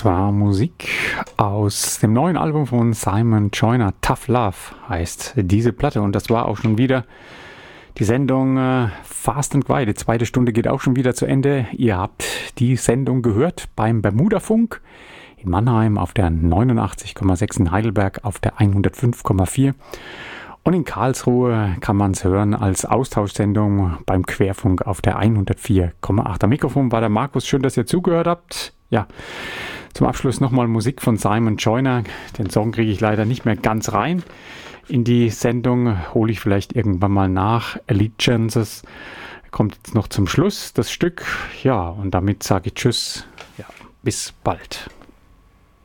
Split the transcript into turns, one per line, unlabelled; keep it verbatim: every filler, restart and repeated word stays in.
war Musik aus dem neuen Album von Simon Joyner. Tough Love heißt diese Platte. Und das war auch schon wieder die Sendung äh, Fast and Quiet. Die zweite Stunde geht auch schon wieder zu Ende. Ihr habt die Sendung gehört beim Bermuda-Funk in Mannheim auf der neunundachtzig Komma sechs, in Heidelberg auf der hundertfünf Komma vier. Und in Karlsruhe kann man es hören als Austauschsendung beim Querfunk auf der hundertvier Komma acht. Am Mikrofon war der Markus. Schön, dass ihr zugehört habt. Ja, zum Abschluss nochmal Musik von Simon Joyner. Den Song kriege ich leider nicht mehr ganz rein in die Sendung. Hole ich vielleicht irgendwann mal nach. Allegiances kommt jetzt noch zum Schluss, das Stück. Ja, und damit sage ich Tschüss. Ja, bis bald.